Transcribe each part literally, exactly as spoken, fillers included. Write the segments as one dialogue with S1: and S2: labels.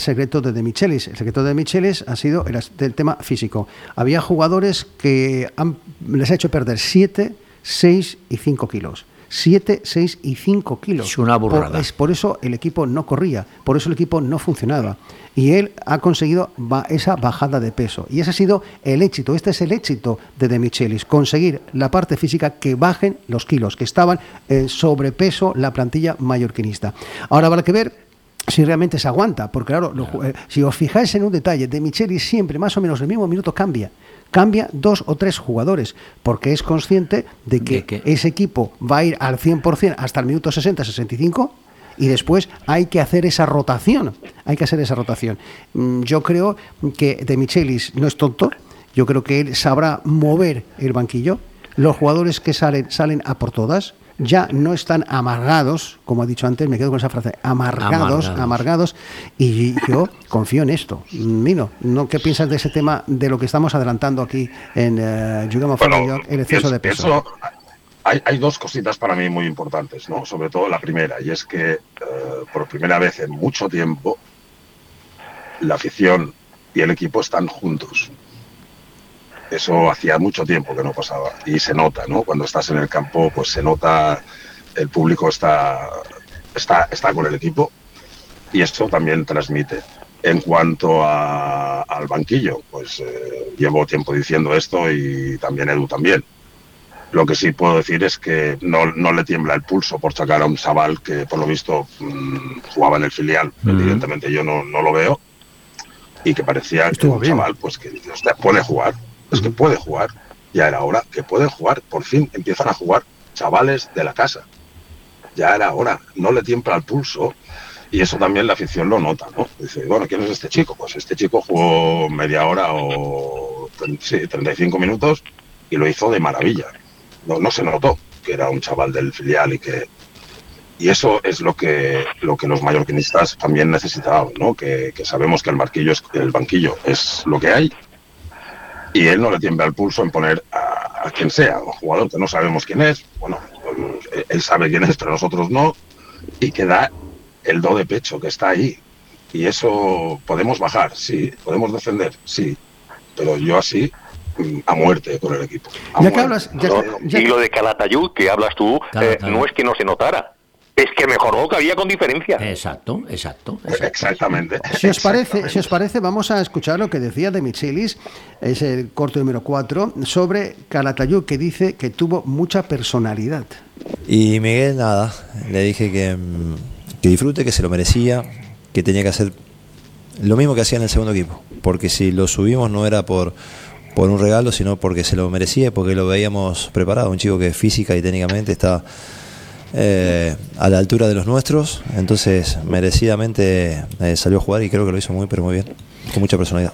S1: secreto de De Michelis. El secreto de De Michelis ha sido el, el tema físico. Había jugadores que han, les ha hecho perder siete, seis y cinco kilos. siete, seis y cinco kilos.
S2: Es una burrada.
S1: Por, es, por eso el equipo no corría, por eso el equipo no funcionaba. Y él ha conseguido ba- esa bajada de peso. Y ese ha sido el éxito, este es el éxito de De Michelis, conseguir la parte física que bajen los kilos, que estaban en sobrepeso la plantilla mallorquinista. Ahora habrá que ver si realmente se aguanta, porque claro, lo, eh, si os fijáis en un detalle, De Michelis siempre más o menos el mismo minuto cambia. Cambia dos o tres jugadores, porque es consciente de que,
S2: ¿De qué?
S1: ese equipo va a ir al cien por ciento hasta el minuto sesenta, sesenta y cinco, y después hay que hacer esa rotación. Hay que hacer esa rotación. Mm, Yo creo que De Michelis no es tonto, yo creo que él sabrá mover el banquillo. Los jugadores que salen, salen a por todas. Ya no están amargados, como ha dicho antes, me quedo con esa frase, amargados, amargados, amargados y yo confío en esto. Mino, ¿no? ¿Qué piensas de ese tema, de lo que estamos adelantando aquí en uh, Juguem a Fora York, el exceso
S3: pienso,
S1: de peso?
S3: Pienso, hay, hay dos cositas para mí muy importantes, ¿no? Sobre todo la primera, y es que eh, por primera vez en mucho tiempo la afición y el equipo están juntos. Eso hacía mucho tiempo que no pasaba y se nota, ¿no? Cuando estás en el campo, pues se nota, el público está, está, está con el equipo y esto también transmite. En cuanto a, al banquillo, pues eh, llevo tiempo diciendo esto y también Edu también. Lo que sí puedo decir es que no, no le tiembla el pulso por sacar a un chaval que por lo visto mmm, jugaba en el filial. Mm. Evidentemente yo no, no lo veo y que parecía que un bien. chaval pues que usted puede jugar. Es que puede jugar, ya era hora que pueden jugar, por fin empiezan a jugar chavales de la casa, ya era hora, no le tiembla el pulso y eso también la afición lo nota, ¿no? Dice, bueno, ¿quién es este chico? Pues este chico jugó media hora o sí, treinta y cinco minutos y lo hizo de maravilla, no, no se notó que era un chaval del filial y que y eso es lo que lo que los mallorquinistas también necesitaban, ¿no? Que, que sabemos que el banquillo es, el banquillo es lo que hay. Y él no le tiembla el pulso en poner a, a quien sea, un jugador que no sabemos quién es, bueno, él sabe quién es, pero nosotros no, y que da el do de pecho, que está ahí. Y eso podemos bajar, sí, podemos defender, sí, pero yo así, a muerte con el equipo.
S1: Ya que hablas, ya,
S4: no,
S1: ya,
S4: y lo de Calatayud, que hablas tú, eh, no es que no se notara. Es que mejoró lo que había con diferencia.
S2: Exacto, exacto. exacto.
S3: Exactamente.
S1: Si os parece, si os parece, vamos a escuchar lo que decía De Michelis, es el corto número cuatro, sobre Calatayud, que dice que tuvo mucha personalidad.
S5: Y Miguel, nada, le dije que, que disfrute, que se lo merecía, que tenía que hacer lo mismo que hacía en el segundo equipo, porque si lo subimos no era por, por un regalo, sino porque se lo merecía, porque lo veíamos preparado, un chico que física y técnicamente está Eh, a la altura de los nuestros, entonces merecidamente eh, salió a jugar y creo que lo hizo muy pero muy bien, con mucha personalidad.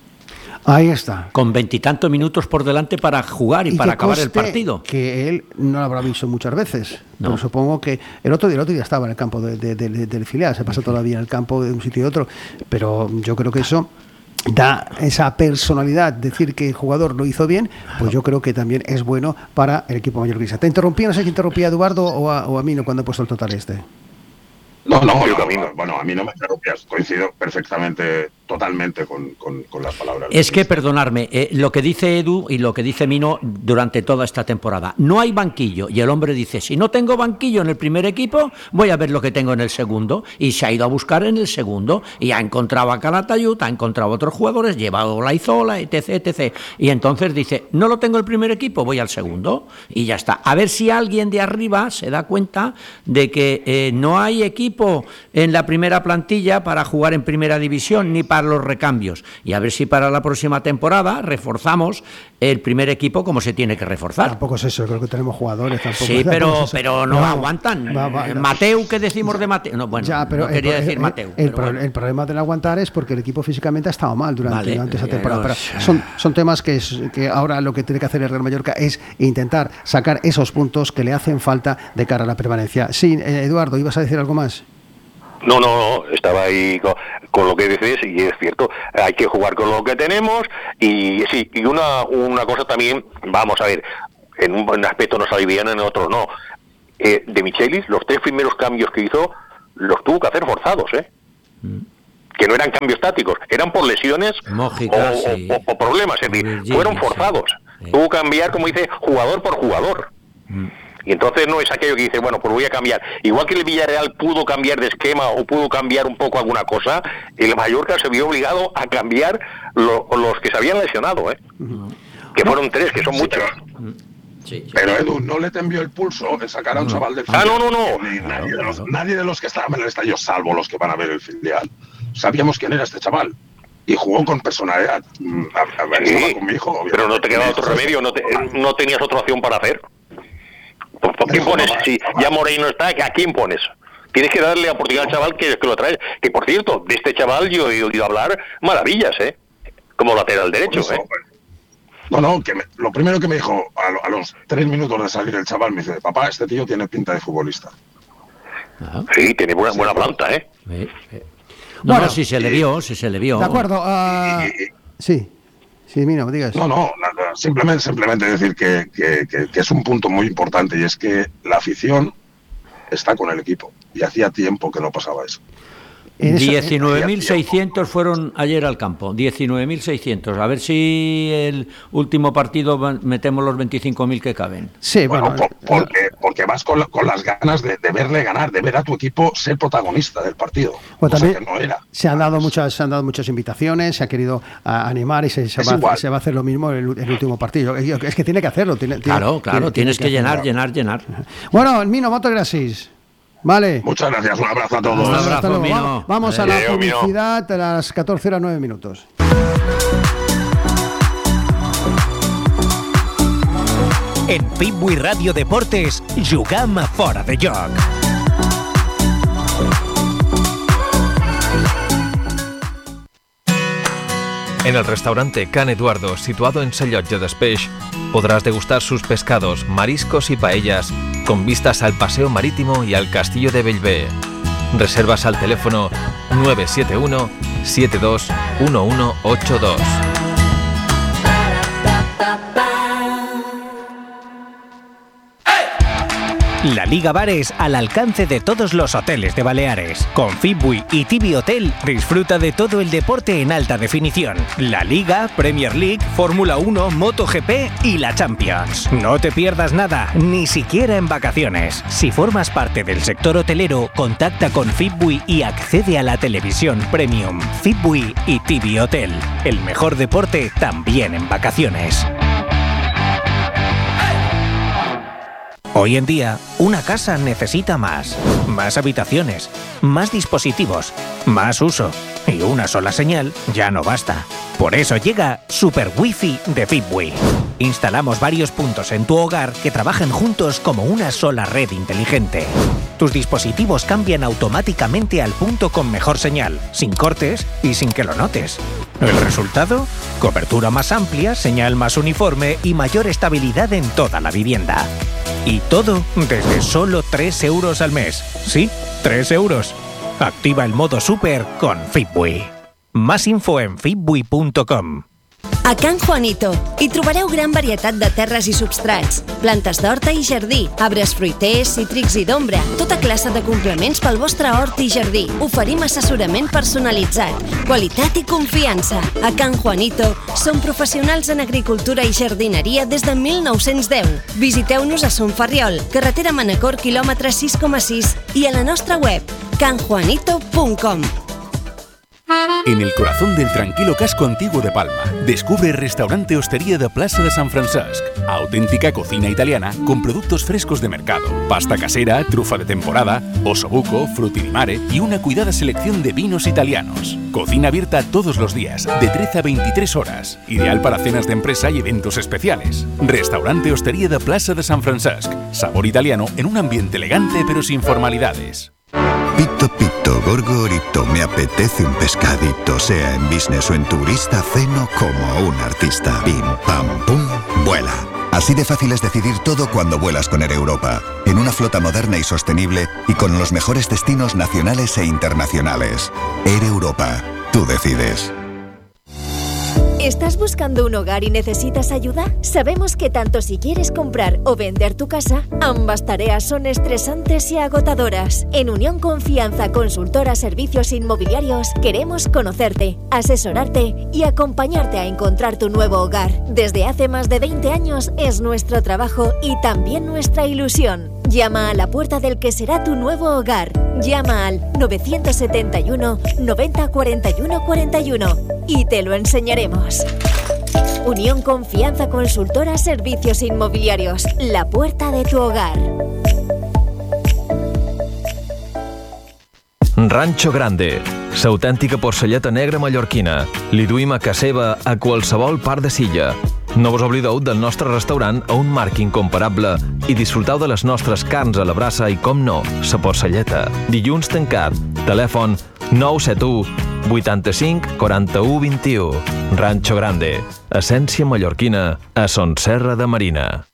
S1: Ahí está.
S2: Con veintitantos minutos por delante para jugar y, y para acabar el partido.
S1: Que él no lo habrá visto muchas veces.
S2: No.
S1: Pero supongo que el otro día, el otro día estaba en el campo de, de, de, de, del filial, se pasa todavía en el campo de un sitio y otro, pero yo creo que eso da esa personalidad, decir que el jugador lo hizo bien, pues yo creo que también es bueno para el equipo mallorquinista. Te interrumpí, no sé si interrumpía a Eduardo o a, o a mí, ¿no? Cuando he puesto el total este.
S3: No, no, yo camino. Bueno, a mí no me interrumpías, coincido perfectamente, totalmente con, con, con las palabras.
S2: Es que, perdonarme, eh, lo que dice Edu y lo que dice Mino durante toda esta temporada, no hay banquillo, y el hombre dice, si no tengo banquillo en el primer equipo, voy a ver lo que tengo en el segundo, y se ha ido a buscar en el segundo, y ha encontrado a Calatayud, ha encontrado a otros jugadores, llevado la Izola, etc, etcétera, y entonces dice, no lo tengo el primer equipo, voy al segundo, y ya está. A ver si alguien de arriba se da cuenta de que eh, no hay equipo en la primera plantilla para jugar en primera división ni para los recambios, y a ver si para la próxima temporada reforzamos el primer equipo como se tiene que reforzar.
S1: Tampoco es eso, creo que tenemos jugadores tampoco.
S2: Sí,
S1: es,
S2: pero,
S1: es
S2: pero no, no aguantan.
S1: Va, va,
S2: Mateu, ¿qué decimos de Mateu? No, bueno,
S1: ya, pero
S2: no quería
S1: el,
S2: decir
S1: el,
S2: Mateu.
S1: El,
S2: pero
S1: pro,
S2: bueno.
S1: el problema del aguantar es porque el equipo físicamente ha estado mal durante,
S2: vale,
S1: durante esa
S2: eh,
S1: temporada.
S2: no,
S1: pero son, son temas que, es, que ahora lo que tiene que hacer el Real Mallorca es intentar sacar esos puntos que le hacen falta de cara a la permanencia. Sí, eh, Eduardo, ¿ibas a decir algo más?
S4: No, no, no, estaba ahí con, con lo que dices y es cierto, hay que jugar con lo que tenemos y sí, y una una cosa también, vamos a ver, en un aspecto nos sale bien, en otro no. Eh, de Michelis, los tres primeros cambios que hizo, los tuvo que hacer forzados, ¿eh? Mm. que no eran cambios tácticos, eran por lesiones
S2: Mójica,
S4: o,
S2: sí.
S4: o, o problemas, es decir,
S2: Virginia,
S4: fueron forzados.
S2: Sí. Sí.
S4: Tuvo que cambiar, como dice, jugador por jugador. Mm. Y entonces no es aquello que dice, bueno, pues voy a cambiar. Igual que el Villarreal pudo cambiar de esquema o pudo cambiar un poco alguna cosa, el Mallorca se vio obligado a cambiar lo, los que se habían lesionado, ¿eh? Uh-huh. Que fueron tres, que son sí, muchos.
S3: Pero, sí, sí. Pero Edu, no le tembió el pulso el sacar a un no. chaval del
S4: filial. Ah, no, no, no.
S3: Ni, nadie, de los, nadie de los que estaban en el estadio, salvo los que van a ver el filial, sabíamos quién era este chaval. Y jugó con personalidad. A, a ver, sí, estaba con mi hijo, obviamente.
S4: Pero no te quedaba otro remedio, no, te, no tenías otra opción para hacer. ¿Por, por quién pones? Si ya Moreno está, ¿a quién pones? Tienes que darle la oportunidad al chaval que, que lo trae. Que, por cierto, de este chaval yo he oído hablar maravillas, ¿eh? Como lateral derecho, eso, ¿eh?
S3: No, no, que me, lo primero que me dijo a, a los tres minutos de salir el chaval, me dice, papá, este tío tiene pinta de futbolista.
S4: Ajá. Sí, tiene buena, buena planta, ¿eh?
S2: Sí, sí. No, bueno, no, si se le vio, si se le vio.
S1: De acuerdo, uh, sí. Sí, mira, digas.
S3: No, no, nada, simplemente, simplemente decir que, que, que, que es un punto muy importante y es que la afición está con el equipo y hacía tiempo que no pasaba eso.
S2: diecinueve mil seiscientos fueron ayer al campo, diecinueve mil seiscientos. A ver si el último partido metemos los veinticinco mil que caben.
S1: Sí, bueno, bueno
S3: por, porque, porque vas con, la, con las ganas de, de verle ganar, de ver a tu equipo ser protagonista del partido.
S1: Bueno, también que no era. Se han dado muchas, se han dado muchas invitaciones, se ha querido animar y se, se, va, se va a hacer lo mismo en el, el último partido. Es que tiene que hacerlo. Tiene,
S2: claro,
S1: tiene,
S2: claro,
S1: tiene,
S2: tienes
S1: tiene
S2: que, que llenar, hacerlo. llenar, llenar.
S1: Bueno, Mino, muchas gracias. Vale.
S3: Muchas gracias, un abrazo a todos.
S2: Un abrazo, Mino.
S1: Vamos a la Adeu, publicidad Mino. A las catorce horas nueve minutos.
S6: En Fitbui Radio Deportes, jugam fora de joc.
S7: En el restaurante Can Eduardo, situado en Sallotja d'Espeix, podrás degustar sus pescados, mariscos y paellas con vistas al paseo marítimo y al castillo de Bellver. Reservas al teléfono nueve siete uno, siete dos uno uno ocho dos.
S6: La Liga Bares al alcance de todos los hoteles de Baleares. Con Fitbui y Tibi Hotel disfruta de todo el deporte en alta definición. La Liga, Premier League, Fórmula uno, MotoGP y la Champions. No te pierdas nada, ni siquiera en vacaciones. Si formas parte del sector hotelero, contacta con Fitbui y accede a la televisión premium. Fitbui y Tibi Hotel. El mejor deporte también en vacaciones. Hoy en día, una casa necesita más. Más habitaciones, más dispositivos, más uso. Y una sola señal ya no basta. Por eso llega Super Wi-Fi de Fitbui. Instalamos varios puntos en tu hogar que trabajan juntos como una sola red inteligente. Tus dispositivos cambian automáticamente al punto con mejor señal, sin cortes y sin que lo notes. ¿El resultado? Cobertura más amplia, señal más uniforme y mayor estabilidad en toda la vivienda. Y todo desde solo tres euros al mes. Sí, tres euros. Activa el modo Super con Fitbui. Más info en fitbui punto com.
S8: A Can Juanito hi trobareu gran varietat de terres i substrats, plantes d'horta i jardí, arbres fruiters, cítrics i d'ombra, tota classe de complements pel vostre hort i jardí. Oferim assessorament personalitzat, qualitat i confiança. A Can Juanito som professionals en agricultura i jardineria des de mil nou-cents deu. Visiteu-nos a Son Ferriol, carretera Manacor, quilòmetre sis coma sis i a la nostra web can juanito punt com.
S9: En el corazón del tranquilo casco antiguo de Palma, descubre Restaurante Hostería de Plaza de San Francesc. Auténtica cocina italiana con productos frescos de mercado, pasta casera, trufa de temporada, osobuco, frutti di mare y una cuidada selección de vinos italianos. Cocina abierta todos los días, de trece a veintitrés horas. Ideal para cenas de empresa y eventos especiales. Restaurante Hostería de Plaza de San Francesc. Sabor italiano en un ambiente elegante pero sin formalidades.
S10: Pito, pito, gorgorito, me apetece un pescadito, sea en business o en turista, ceno como un artista. Pim, pam, pum, vuela. Así de fácil es decidir todo cuando vuelas con Air Europa, en una flota moderna y sostenible y con los mejores destinos nacionales e internacionales. Air Europa, tú decides.
S11: ¿Estás buscando un hogar y necesitas ayuda? Sabemos que tanto si quieres comprar o vender tu casa, ambas tareas son estresantes y agotadoras. En Unión Confianza Consultora Servicios Inmobiliarios queremos conocerte, asesorarte y acompañarte a encontrar tu nuevo hogar. Desde hace más de veinte años es nuestro trabajo y también nuestra ilusión. Llama a la puerta del que será tu nuevo hogar. Llama al nueve siete uno, noventa, cuarenta y uno, cuarenta y uno y te lo enseñaremos. Unión Confianza Consultora Servicios Inmobiliarios, la puerta de tu hogar.
S7: Rancho Grande, l'autèntica porcelleta negra mallorquina. Li duim a casa seva a qualsevol part de Silla. No vos oblideu del nostre restaurant a un marc incomparable i disfruteu de les nostres carns a la brasa i, com no, la porcelleta. Dilluns tancat. Telèfon nou set u, vuitanta-cinc, quaranta-u, vint-i-u. Rancho Grande, essència mallorquina a Son Serra de Marina.